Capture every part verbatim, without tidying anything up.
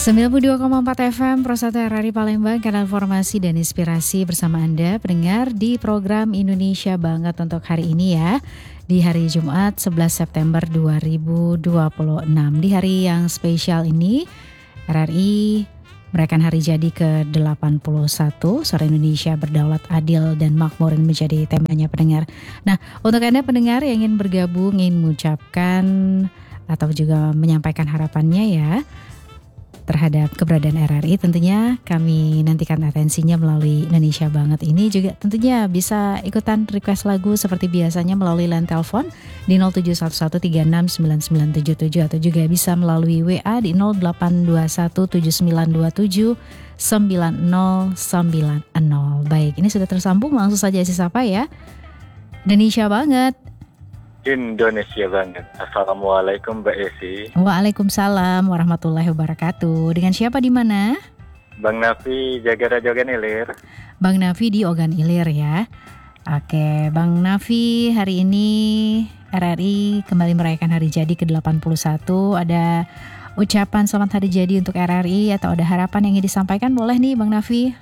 sembilan puluh dua koma empat F M Pro satu R R I Palembang, kanal informasi dan inspirasi bersama Anda pendengar di program Indonesia Banget untuk hari ini ya. Di hari Jumat sebelas September dua ribu dua puluh enam. Di hari yang spesial ini R R I merayakan hari jadi ke delapan puluh satu. Suara Indonesia berdaulat, adil dan makmur menjadi temanya pendengar. Nah, untuk Anda pendengar yang ingin bergabung, ingin mengucapkan atau juga menyampaikan harapannya ya terhadap keberadaan R R I, tentunya kami nantikan atensinya melalui Indonesia Banget ini. Juga tentunya bisa ikutan request lagu seperti biasanya melalui line telepon di nol tujuh satu satu tiga enam sembilan sembilan tujuh tujuh atau juga bisa melalui W A di nol delapan dua satu tujuh sembilan dua tujuh sembilan nol sembilan nol. Baik, ini sudah tersambung, langsung saja isi sapa ya. Indonesia Banget. Indonesia Banget. Assalamualaikum Mbak Esi. Waalaikumsalam warahmatullahi wabarakatuh. Dengan siapa di mana? Bang Nafi, Jaga Raja Ogan Ilir. Bang Nafi di Ogan Ilir ya. Oke, Bang Nafi, hari ini R R I kembali merayakan hari jadi ke delapan puluh satu. Ada ucapan selamat hari jadi untuk R R I atau ada harapan yang ingin disampaikan? Boleh nih Bang Nafi.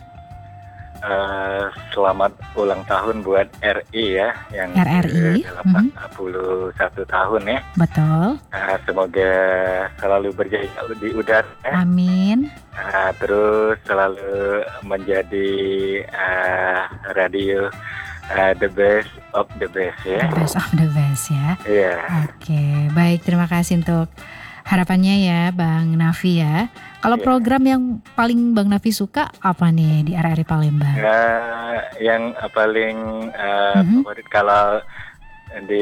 Uh, selamat ulang tahun buat R I ya, yang R R I delapan puluh satu mm-hmm. tahun ya. Betul. Uh, semoga selalu berjaya di udara. Ya. Amin. Uh, terus selalu menjadi uh, radio uh, the best of the best ya. The best of the best ya. Iya. Yeah. Oke, baik, terima kasih untuk harapannya ya Bang Nafi ya. Kalau yeah. program yang paling Bang Nafi suka apa nih di R R I Palembang? Uh, yang paling uh, mm-hmm. favorit kalau di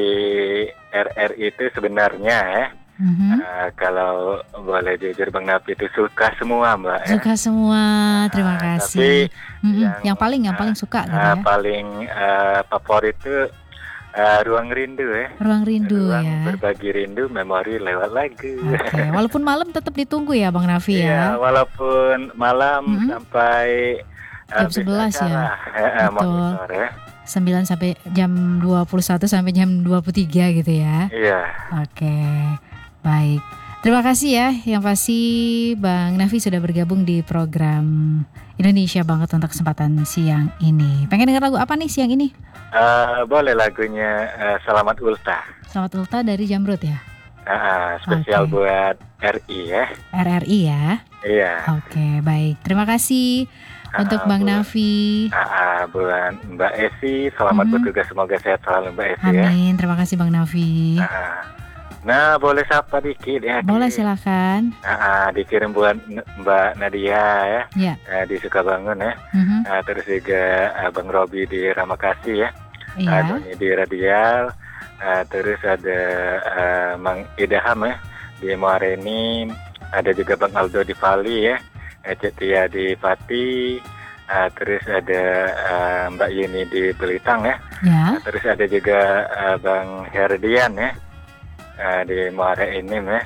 R R I itu sebenarnya ya. Mm-hmm. Uh, kalau boleh jujur Bang Nafi itu suka semua Mbak. Suka ya? semua, terima uh, kasih. Tapi mm-hmm. yang, yang paling yang uh, paling suka gitu uh, ya? Paling uh, favorit itu Uh, ruang rindu ya. Ruang rindu ruang ya. Berbagi rindu, memori lewat lagu. Oke, okay. Walaupun malam tetap ditunggu ya Bang Nafi ya. Iya, walaupun malam mm-hmm. sampai uh, jam sebelas ya. Uh, monitor ya. sembilan sampai jam dua puluh satu sampai jam dua puluh tiga gitu ya. Iya. Oke. Okay. Baik. Terima kasih ya yang pasti Bang Nafi sudah bergabung di program Indonesia Banget untuk kesempatan siang ini. Pengen dengar lagu apa nih siang ini? Uh, boleh lagunya uh, Selamat Ultah. Selamat Ultah dari Jamrud ya? Uh, spesial okay. buat R I ya. R R I ya? Iya. Oke, okay, baik. Terima kasih uh, untuk Bang buat, Nafi. Uh, buat Mbak Esi, selamat mm-hmm. bertugas, semoga sehat selalu Mbak Esi. Amin. Ya. Amin, terima kasih Bang Nafi. Uh, nah, boleh sapa dikit ya. Boleh, silakan. Uh, dikirim buat Mbak Nadia ya. Ya. Uh, di Sukabangun ya. Mm-hmm. Uh, terus juga uh, Bang Robi di Ramakasih ya. Iya. Uh, Doni di Radial. Uh, terus ada uh, Mang Idaham ya di Muareni. Ada juga Bang Aldo di Bali ya. Uh, Cetia di Pati. Uh, terus ada uh, Mbak Yuni di Belitang ya. Ya. Uh, terus ada juga uh, Bang Herdian ya. Uh, di Muara Enim ya.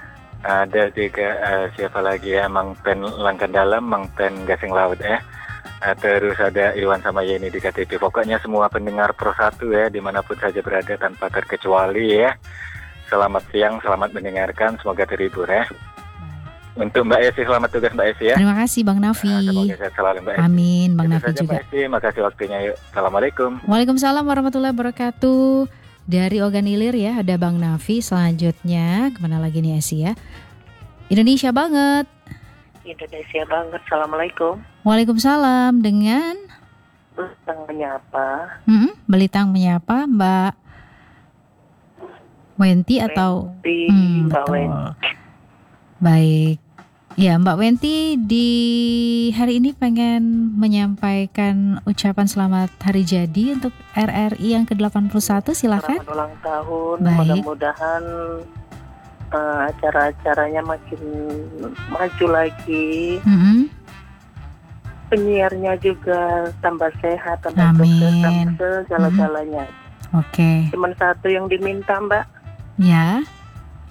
Ada juga uh, siapa lagi ya, Mang Pen Langkan Dalam, Mang Pen Gasing Laut ya. Uh, terus ada Iwan sama Yeni di K T P. Pokoknya semua pendengar Pro satu ya, dimanapun saja berada tanpa terkecuali ya. Selamat siang, selamat mendengarkan, semoga terhibur ya. Untuk Mbak Esi, selamat tugas Mbak Esi ya. Terima kasih Bang Nafi. Uh, semoga sehat selalu Mbak Esi. Amin, Bang Itu Nafi saja, juga. Mbak Esi, makasih waktunya yuk. Assalamualaikum. Waalaikumsalam warahmatullahi wabarakatuh. Dari Ogan Ilir ya, ada Bang Nafi. Selanjutnya, kemana lagi nih Esi ya? Indonesia Banget. Indonesia Banget, Assalamualaikum. Waalaikumsalam, dengan? Belitang menyapa. Hmm, Belitang menyapa, Mbak Wenti atau? Wenti, hmm, Mbak betul. Wenti. Baik. Ya, Mbak Wenti di hari ini pengen menyampaikan ucapan selamat hari jadi untuk R R I yang ke delapan puluh satu, silakan. Selamat ulang tahun. Baik. Mudah-mudahan uh, acara-acaranya makin maju lagi. Mm-hmm. Penyiarnya juga tambah sehat, tambah Amin. sukses, tambah segala-galanya. Mm-hmm. Oke. Okay. Cuman satu yang diminta Mbak. Ya.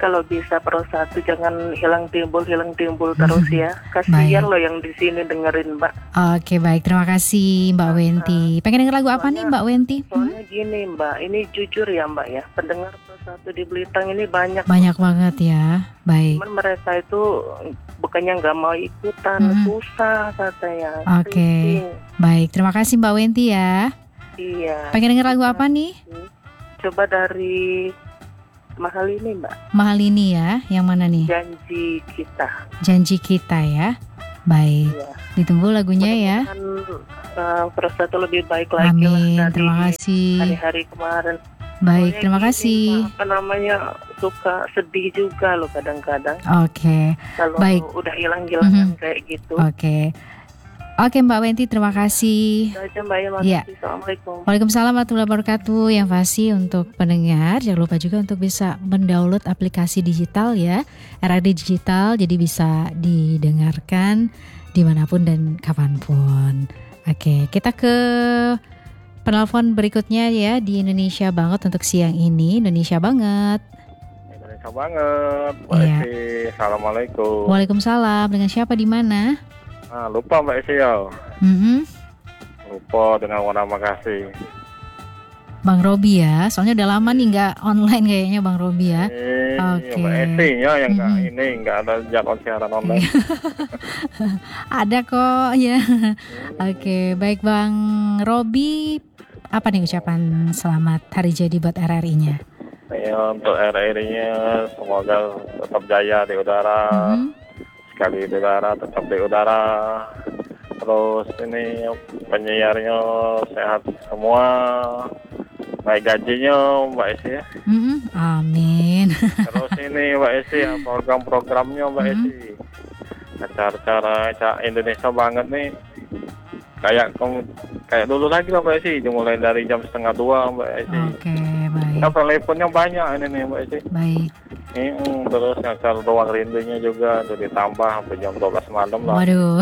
kalau bisa Pro satu jangan hilang timbul hilang timbul terus ya. Kasihan Baik. loh yang di sini dengerin Mbak. Oke, baik. Terima kasih Mbak Wenti. Pengen denger lagu apa nih Soalnya- Mbak Wenti? Hmm? Soalnya gini Mbak, ini jujur ya Mbak ya, pendengar Pro satu di Belitung ini banyak. Banyak banget ya. Baik. Cuman mereka itu bukannya nggak mau ikutan, Mhm. susah katanya. Oke. Pusing. Baik, terima kasih Mbak Wenti ya. Iya. Pengen denger lagu apa nih? Coba dari mahal ini Mbak, Mahal ini ya. Yang mana nih? janji kita. Janji kita ya. Baik. Iya. Ditunggu lagunya ya. Mudah-mudahan, uh, Pro satu lebih baik lagi lah Amin. dari Terima kasih. hari-hari kemarin. Baik, Soalnya terima gini, kasih. Mbak, apa namanya, suka sedih juga loh kadang-kadang Oke. kalau Baik. udah hilang-hilangan Mhm. kayak gitu. Oke. Oke Mbak Wenti, terima kasih. Itu aja Mbak ya, Iya. makasih. Assalamualaikum. Waalaikumsalam warahmatullahi wabarakatuh. Yang pasti untuk pendengar jangan lupa juga untuk bisa mendownload aplikasi digital ya, R R D Digital, jadi bisa didengarkan dimanapun dan kapanpun. Oke, kita ke penelpon berikutnya ya di Indonesia Banget untuk siang ini. Indonesia Banget. Indonesia banget, Mbak Iya. Esi. Assalamualaikum. Waalaikumsalam. Dengan siapa di mana? Ah, lupa Mbak Esi ya. Mhm. Lupa dengan warna makasih. Bang Robi ya. Soalnya udah lama nih nggak online kayaknya Bang Robi ya. Eh, Oke. Mbak Esi ya yang nggak Mhm. ini nggak ada jadwal siaran online. Ada kok ya. Oke, baik Bang Robi. Apa nih ucapan selamat hari jadi buat R R I-nya? Ya, untuk R R I-nya semoga tetap jaya di udara. Mhm. Sekali di udara tetap di udara. Terus ini penyiarnya sehat semua. Naik gajinya Mbak Esi ya. Mhm. Amin. Terus ini Mbak Esi ya, program-programnya Mbak Mhm. Esi. Acara-acara acara Indonesia banget nih. Kayak kom- kayak dulu lagi lah Mbak Esi, mulai dari jam setengah dua Mbak Esi. Oke, baik. Nah, teleponnya banyak ini nih Mbak Esi. Baik. Hmm, terus acara ruang rindunya juga udah ditambah sampai jam dua belas malam lah. Waduh.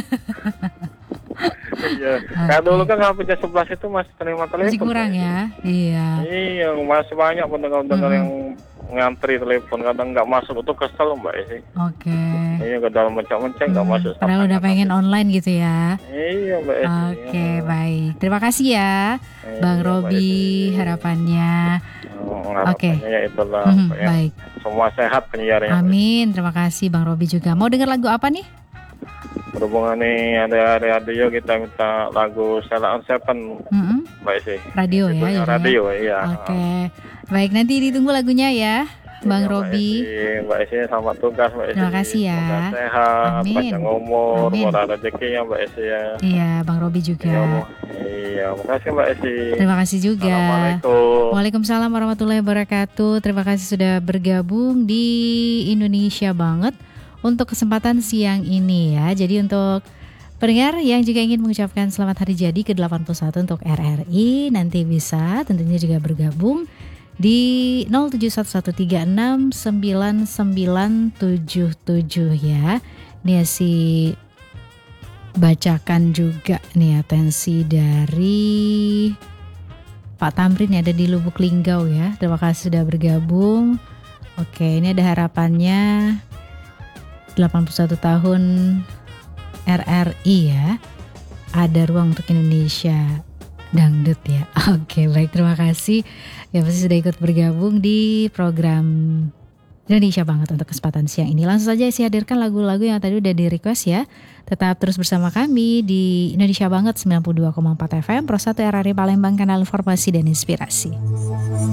Iya. Kayak dulu kan sampai jam sebelas itu masih terima telepon. Masih kurang ya. Iya. Iya, masih banyak pendengar-pendengar Mhm. yang ngantri telepon, kadang nggak masuk, itu kesel Mbak Esi. Oke. Iya, ke dalam mencak-mencak nggak Hmm, masuk. Padahal udah pengen online gitu ya. Iya Mbak Esi. Oke, baik. Terima kasih ya Iya, Bang Mbak Robi, Esi. harapannya. Oh, harapannya ya itulah. Mhm, ya. baik. Semua sehat penyiarnya. Amin. Terima kasih Bang Robi juga. Mau dengar lagu apa nih? Berhubungan nih ada radio, kita minta lagu Sheila on Seven Mhm. Mbak Esi. Radio ya. Judulnya judulnya. radio iya. Oke. Baik, nanti ditunggu lagunya ya, Bang Iya, Mbak Robi. Esi. Mbak Esi selamat tugas Mbak Esi. Terima kasih ya. Semoga sehat, Amin. panjang umur, Amin. murah rezekinya Mbak Esi ya. Iya, Bang Robi Iya, juga. Mbak. Iya, makasih Mbak Esi. Terima kasih juga. Assalamualaikum. Waalaikumsalam warahmatullahi wabarakatuh. Terima kasih sudah bergabung di Indonesia Banget untuk kesempatan siang ini ya. Jadi untuk pendengar yang juga ingin mengucapkan selamat hari jadi ke delapan puluh satu untuk R R I, nanti bisa tentunya juga bergabung di nol tujuh satu satu tiga enam sembilan sembilan tujuh tujuh ya. Ini si bacakan juga nih atensi dari Pak Tamrin yang ada di Lubuk Linggau ya. Terima kasih sudah bergabung. Oke, ini ada harapannya delapan puluh satu tahun R R I ya. Ada ruang untuk Indonesia dangdut ya. Oke, baik, terima kasih ya pasti sudah ikut bergabung di program Indonesia Banget untuk kesempatan siang ini. Langsung saja saya hadirkan lagu-lagu yang tadi udah di request ya. Tetap terus bersama kami di Indonesia Banget sembilan puluh dua koma empat F M Pro satu R R I Palembang, kanal informasi dan inspirasi.